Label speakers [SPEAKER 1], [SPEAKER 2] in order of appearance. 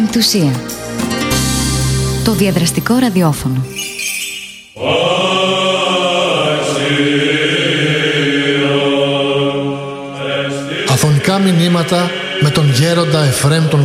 [SPEAKER 1] Πεμπτουσία. Το διαδραστικό ραδιόφωνο.
[SPEAKER 2] Αφωνικά μηνύματα με τον γέροντα Εφραίμ τον